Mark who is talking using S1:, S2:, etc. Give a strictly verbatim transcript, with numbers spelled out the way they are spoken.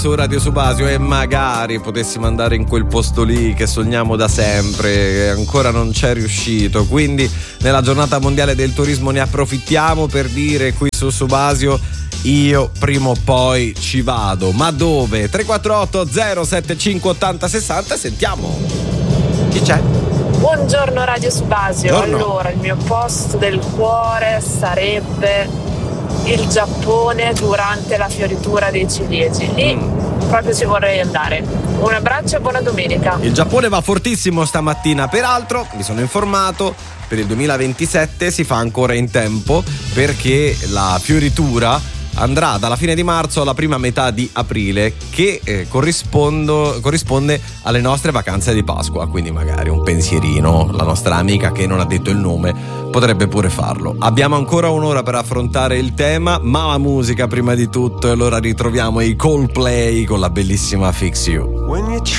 S1: su Radio Subasio e magari potessimo andare in quel posto lì che sogniamo da sempre e ancora non c'è riuscito. Quindi nella giornata mondiale del turismo ne approfittiamo per dire qui su Subasio: io prima o poi ci vado. Ma dove? tre quattro otto zero sette cinque otto zero sei zero. Sentiamo chi c'è.
S2: Buongiorno Radio Subasio.
S1: Buongiorno.
S2: Allora, il mio posto del cuore sarebbe il Giappone durante la fioritura dei ciliegi. Lì mm. proprio ci vorrei andare. Un abbraccio e buona domenica.
S1: Il Giappone va fortissimo stamattina, peraltro mi sono informato, per il duemilaventisette si fa ancora in tempo, perché la fioritura andrà dalla fine di marzo alla prima metà di aprile, che eh, corrisponde alle nostre vacanze di Pasqua. Quindi magari un pensierino, la nostra amica che non ha detto il nome potrebbe pure farlo. Abbiamo ancora un'ora per affrontare il tema, ma la musica prima di tutto, e allora ritroviamo i Coldplay con la bellissima Fix You.